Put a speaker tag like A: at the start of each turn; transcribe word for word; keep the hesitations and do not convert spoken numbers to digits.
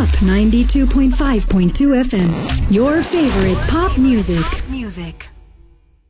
A: Up ninety-two point five point two F M. Your favorite pop music.
B: Music.